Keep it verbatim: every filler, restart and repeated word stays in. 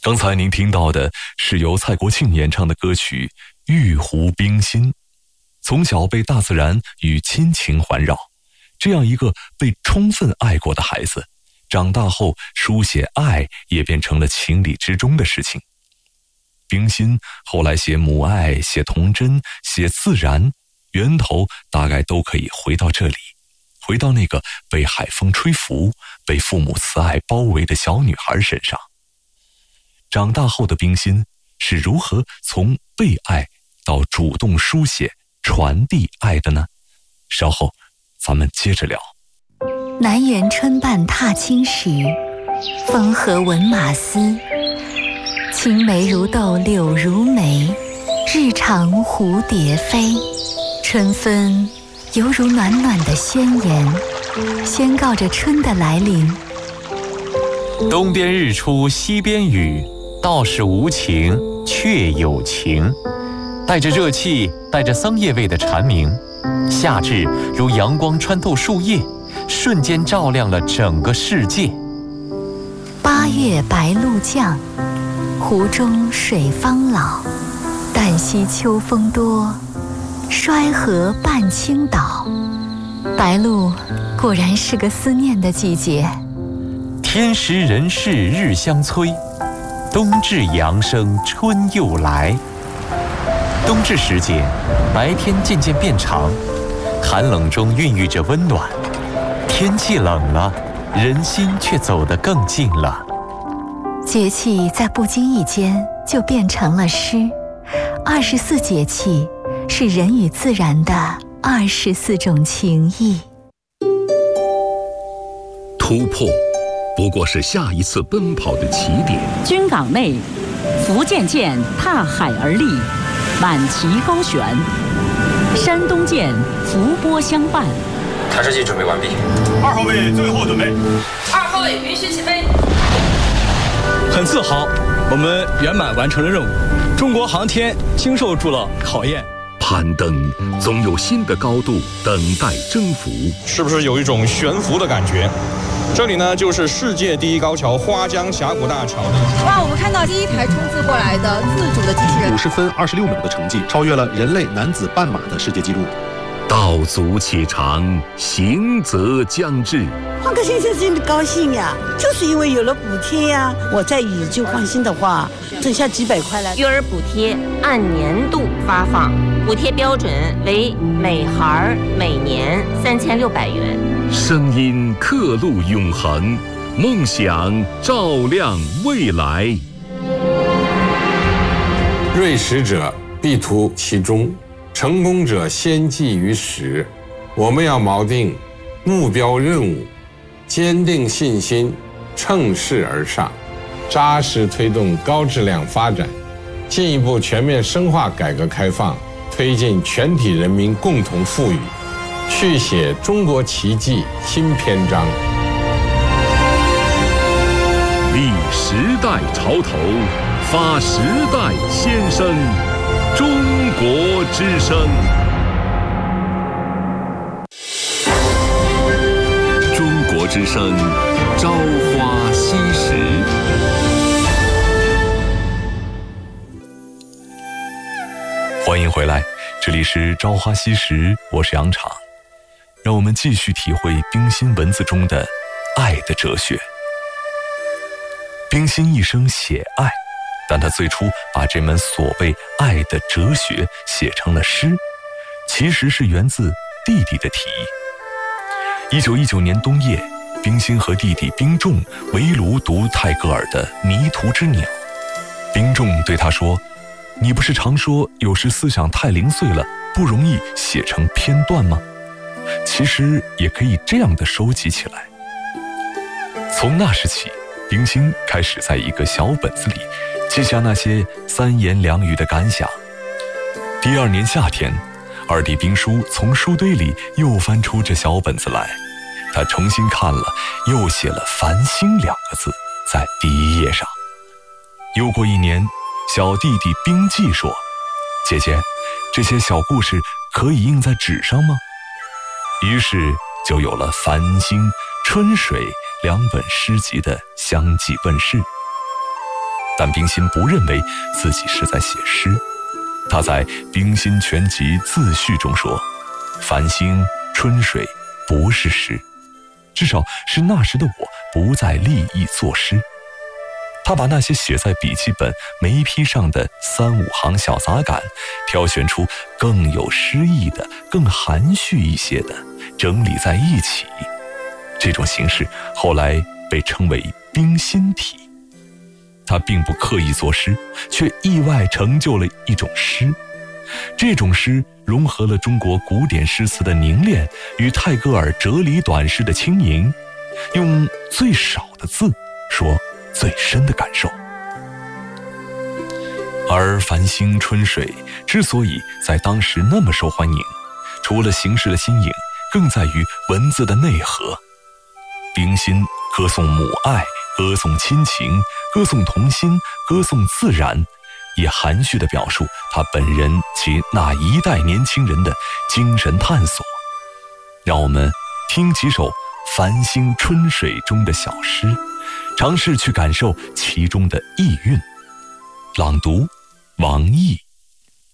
刚才您听到的是由蔡国庆演唱的歌曲《玉壶冰心》。从小被大自然与亲情环绕，这样一个被充分爱过的孩子，长大后书写爱也变成了情理之中的事情。冰心后来写母爱，写童真，写自然，源头大概都可以回到这里，回到那个被海风吹拂，被父母慈爱包围的小女孩身上。长大后的冰心是如何从被爱到主动书写传递爱的呢？稍后咱们接着聊。 南园春半踏青时，风和闻马嘶。青梅如豆柳如眉，日长蝴蝶飞。春分犹如暖暖的宣言，宣告着春的来临。 东边日出西边雨，道是无晴却有晴。带着热气，带着桑叶味的蝉鸣，夏至如阳光穿透树叶，瞬间照亮了整个世界。 八月白露降，湖中水方老。旦夕秋风多，衰河半倾倒。白露果然是个思念的季节。 天时人事日相催，冬至阳生春又来。冬至时节，白天渐渐变长，寒冷中孕育着温暖。天气冷了，人心却走得更近了。 节气在不经意间就变成了诗。二十四节气是人与自然的二十四种情谊。 突破不过是下一次奔跑的起点。 军港内，福建舰踏海而立，满旗高悬；山东舰伏波相伴。 探视机准备完毕。 二号位最后准备。 二号位允许起飞。 很自豪，我们圆满完成了任务。中国航天经受住了考验。 攀登总有新的高度等待征服。 是不是有一种悬浮的感觉？这里呢，就是世界第一高桥花江峡谷大桥。 哇，我们看到第一台冲刺过来的自主的机器人， 五十分二十六秒的成绩，超越了人类男子半马的世界纪录。 道阻且长，行则将至。 换个先生真的高兴呀，就是因为有了补贴呀。我再以旧换新的话，省下几百块来。 育儿补贴按年度发放，补贴标准为每孩每年三千六百元。 声音刻录永恒，梦想照亮未来。 锐识者必图其中，成功者先记于始。我们要锚定目标任务，坚定信心，乘势而上，扎实推动高质量发展，进一步全面深化改革开放，推进全体人民共同富裕，续写中国奇迹新篇章。 立时代潮头，发时代先声，中国之声。中国之声，朝花夕拾。 欢迎回来，这里是朝花夕拾，我是杨昶。让我们继续体会冰心文字中的爱的哲学。冰心一生写爱，但他最初把这门所谓爱的哲学写成了诗，其实是源自弟弟的提议。一九一九年冬夜，冰心和弟弟冰仲围炉读泰戈尔的《迷途之鸟》。冰仲对他说：“你不是常说有时思想太零碎了，不容易写成篇段吗？其实也可以这样的收集起来。”从那时起，冰心开始在一个小本子里记下那些三言两语的感想。第二年夏天，二弟冰叔从书堆里又翻出这小本子来，他重新看了，又写了繁星两个字在第一页上。又过一年，小弟弟冰季说：“姐姐，这些小故事可以印在纸上吗？”于是就有了《繁星》《春水》两本诗集的相继问世。 但冰心不认为自己是在写诗。他在《冰心全集自序》中说：“繁星春水不是诗，至少是那时的我不再立意作诗。”他把那些写在笔记本眉批上的三五行小杂感，挑选出更有诗意的、更含蓄一些的，整理在一起。这种形式后来被称为冰心体。他并不刻意作诗，却意外成就了一种诗。这种诗融合了中国古典诗词的凝练与泰戈尔哲理短诗的轻盈，用最少的字说最深的感受。而繁星春水之所以在当时那么受欢迎，除了形式的新颖，更在于文字的内核。冰心歌颂母爱，歌颂亲情，歌颂童心，歌颂自然，也含蓄地表述他本人及那一代年轻人的精神探索。让我们听几首繁星春水中的小诗，尝试去感受其中的意蕴。朗读：王毅。